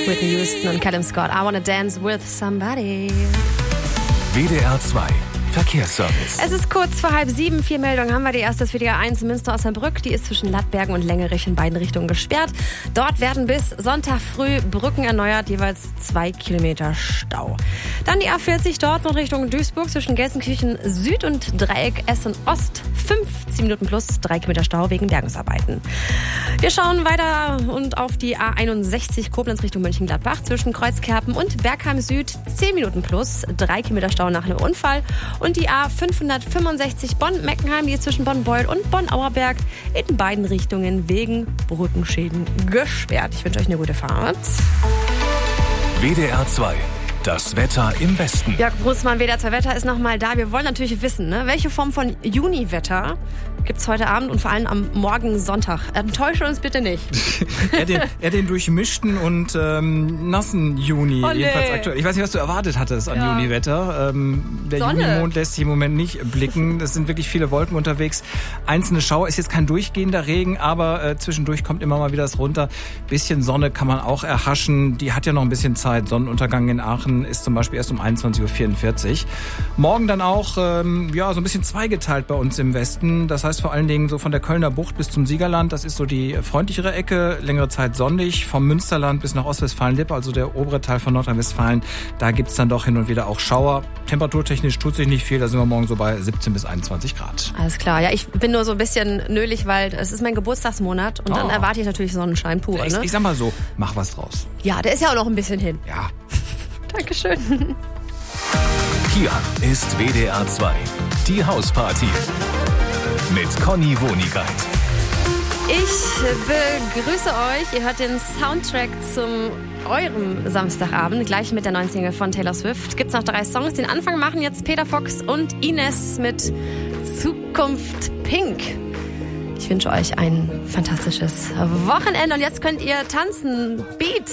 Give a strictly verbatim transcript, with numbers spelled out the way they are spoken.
Whitney Houston und Callum Scott. I wanna dance with somebody. W D R zwei Verkehrsservice. Es ist kurz vor halb sieben. Vier Meldungen haben wir. Die erste ist für die A eins Münster-Osnabrück. Die ist zwischen Lattbergen und Längerich in beiden Richtungen gesperrt. Dort werden bis Sonntag früh Brücken erneuert, jeweils zwei Kilometer Stau. Dann die A vierzig Dortmund Richtung Duisburg zwischen Gelsenkirchen Süd und Dreieck Essen Ost. fünfzehn Minuten plus drei Kilometer Stau wegen Bergungsarbeiten. Wir schauen weiter und auf die A einundsechzig Koblenz Richtung Mönchengladbach zwischen Kreuzkerpen und Bergheim Süd. zehn Minuten plus drei Kilometer Stau nach einem Unfall. Und die A fünfhundertfünfundsechzig Bonn-Meckenheim, die ist zwischen Bonn-Beuel und Bonn-Auerberg in beiden Richtungen wegen Brückenschäden gesperrt. Ich wünsche euch eine gute Fahrt. W D R zwei. Das Wetter im Westen. Jörg Brusmann, W D R zwei Wetter ist nochmal da. Wir wollen natürlich wissen, ne, welche Form von Juniwetter gibt es heute Abend und vor allem am morgen Sonntag. Enttäusche uns bitte nicht. eher, den, eher den durchmischten und ähm, nassen Juni. Oh, nee. Jedenfalls aktuell. Ich weiß nicht, was du erwartet hattest an Ja. Juniwetter. Ähm, der Sonne. Junimond lässt sich im Moment nicht blicken. Es sind wirklich viele Wolken unterwegs. Einzelne Schauer, ist jetzt kein durchgehender Regen, aber äh, zwischendurch kommt immer mal wieder das runter. Bisschen Sonne kann man auch erhaschen. Die hat ja noch ein bisschen Zeit. Sonnenuntergang in Aachen ist zum Beispiel erst um einundzwanzig Uhr vierundvierzig. Morgen dann auch ähm, ja, so ein bisschen zweigeteilt bei uns im Westen. Das heißt vor allen Dingen so von der Kölner Bucht bis zum Siegerland. Das ist so die freundlichere Ecke. Längere Zeit sonnig. Vom Münsterland bis nach Ostwestfalen-Lippe, also der obere Teil von Nordrhein-Westfalen. Da gibt's dann doch hin und wieder auch Schauer. Temperaturtechnisch tut sich nicht viel. Da sind wir morgen so bei siebzehn bis einundzwanzig Grad. Alles klar. Ja, ich bin nur so ein bisschen nölig, weil es ist mein Geburtstagsmonat und dann Oh. erwarte ich natürlich Sonnenschein pur. Ich, Ne? ich sag mal so, mach was draus. Ja, der ist ja auch noch ein bisschen hin. Ja. Dankeschön. Hier ist W D R zwei. Die Hausparty. Mit Conny Wonigkeit. Ich begrüße euch. Ihr hört den Soundtrack zum eurem Samstagabend, gleich mit der neuen Single von Taylor Swift. Gibt's noch drei Songs. Den Anfang machen jetzt Peter Fox und Ines mit Zukunft Pink. Ich wünsche euch ein fantastisches Wochenende und jetzt könnt ihr tanzen. Beat.